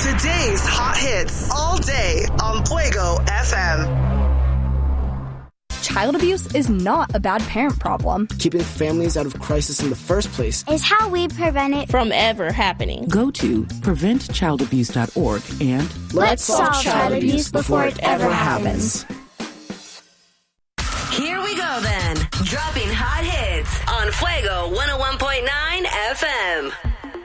Today's hot hits all day on Fuego FM. Child abuse is not a bad parent problem. Keeping families out of crisis in the first place is how we prevent it from ever happening. Go to preventchildabuse.org and let's solve child abuse before it ever happens. Here we go then. Dropping hot hits on Fuego 101.9 FM.